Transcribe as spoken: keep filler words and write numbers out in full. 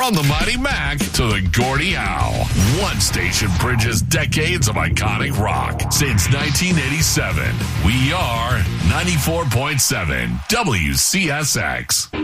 From the Mighty Mac to the Gordie Howe, one station bridges decades of iconic rock. Since nineteen eighty-seven, we are ninety-four point seven W C S X.